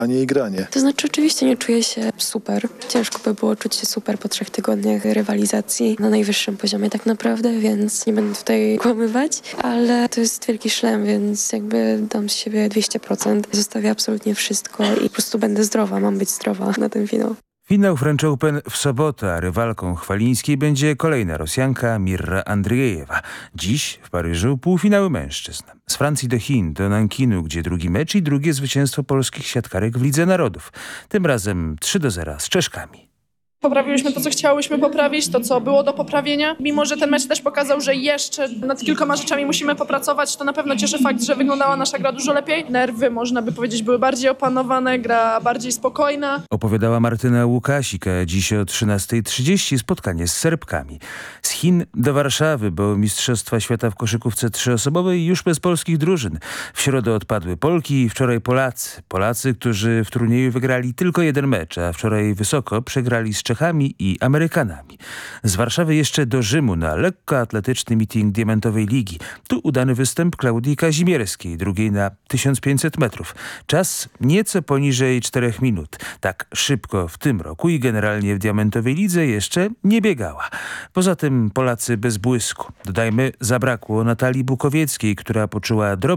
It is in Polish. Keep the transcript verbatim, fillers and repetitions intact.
a nie igranie. To znaczy oczywiście nie czuję się super. Ciężko by było czuć się super po trzech tygodniach rywalizacji na najwyższym poziomie tak naprawdę, więc nie będę tutaj kłamywać, ale to jest wielki szlem, więc jakby dam z siebie dwieście procent. Zostawię absolutnie wszystko i po prostu będę zdrowa, mam być zdrowa na ten finał. Finał French Open w sobotę, a rywalką Chwalińskiej będzie kolejna Rosjanka Mirra Andriejewa. Dziś w Paryżu półfinały mężczyzn. Z Francji do Chin, do Nankinu, gdzie drugi mecz i drugie zwycięstwo polskich siatkarek w Lidze Narodów. Tym razem trzy do zera z Czeszkami. Poprawiłyśmy to, co chciałyśmy poprawić, to, co było do poprawienia. Mimo że ten mecz też pokazał, że jeszcze nad kilkoma rzeczami musimy popracować, to na pewno cieszy fakt, że wyglądała nasza gra dużo lepiej. Nerwy, można by powiedzieć, były bardziej opanowane, gra bardziej spokojna. Opowiadała Martyna Łukasik, a dziś o trzynastej trzydzieści spotkanie z Serbkami. Z Chin do Warszawy, bo Mistrzostwa Świata w koszykówce trzyosobowej już bez polskich drużyn. W środę odpadły Polki, wczoraj Polacy. Polacy, którzy w turnieju wygrali tylko jeden mecz, a wczoraj wysoko przegrali z Czechami i Amerykanami. Z Warszawy jeszcze do Rzymu na lekkoatletyczny meeting Diamentowej Ligi. Tu udany występ Klaudii Kazimierskiej, drugiej na tysiąc pięćset metrów. Czas nieco poniżej czterech minut. Tak szybko w tym roku i generalnie w Diamentowej Lidze jeszcze nie biegała. Poza tym Polacy bez błysku. Dodajmy, zabrakło Natalii Bukowieckiej, która poczuła drobny